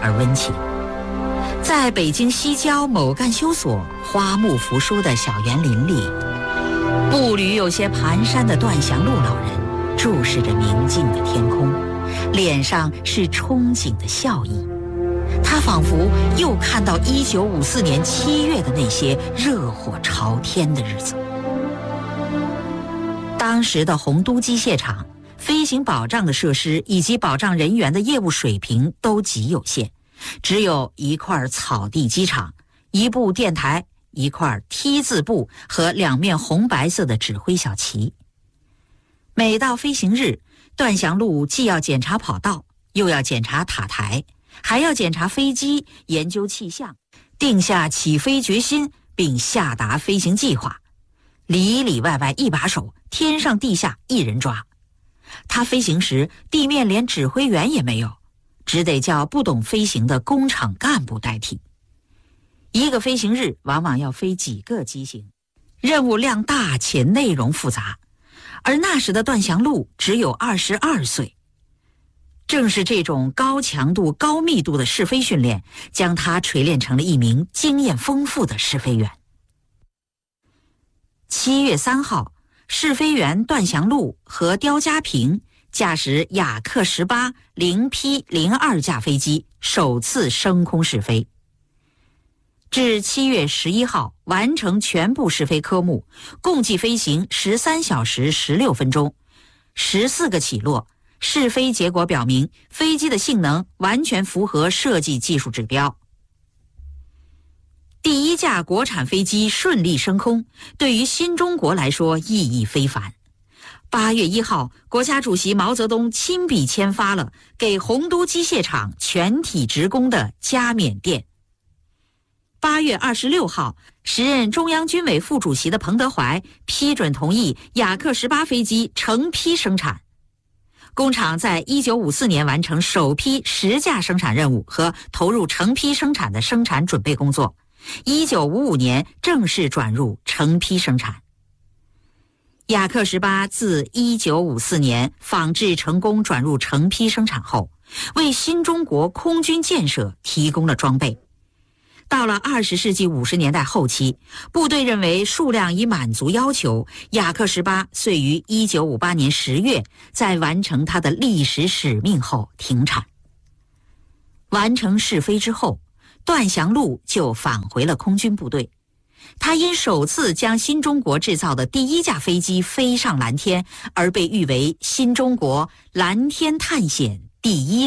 而温情。在北京西郊某干休所花木扶疏的小园林里，步履有些蹒跚的段祥路老人注视着明净的天空，脸上是憧憬的笑意。他仿佛又看到1954年7月的那些热火朝天的日子。当时的洪都机械厂飞行保障的设施以及保障人员的业务水平都极有限，只有一块草地机场、一部电台、一块 T 字布和2面红白色的指挥小旗。每到飞行日，段祥路既要检查跑道，又要检查塔台，还要检查飞机，研究气象，定下起飞决心，并下达飞行计划。里里外外一把手，天上地下一人抓。他飞行时，地面连指挥员也没有，只得叫不懂飞行的工厂干部代替。一个飞行日往往要飞几个机型，任务量大且内容复杂。而那时的段祥路只有22岁。正是这种高强度、高密度的试飞训练，将他锤炼成了一名经验丰富的试飞员。7月3号，试飞员段祥路和刁家平驾驶雅克18 0P02 架飞机首次升空试飞。至7月11号完成全部试飞科目，共计飞行13小时16分钟，14个起落。试飞结果表明，飞机的性能完全符合设计技术指标。第一架国产飞机顺利升空，对于新中国来说意义非凡。8月1号，国家主席毛泽东亲笔签发了给洪都机械厂全体职工的加冕电。8月26号，时任中央军委副主席的彭德怀批准同意雅克18飞机成批生产。工厂在1954年完成首批10架生产任务和投入成批生产的生产准备工作，1955年正式转入成批生产。雅克18自1954年仿制成功转入成批生产后，为新中国空军建设提供了装备。到了20世纪50年代后期，部队认为数量已满足要求，雅克18遂于1958年10月在完成它的历史使命后停产。完成试飞之后，段祥路就返回了空军部队。他因首次将新中国制造的第一架飞机飞上蓝天，而被誉为新中国蓝天探险第一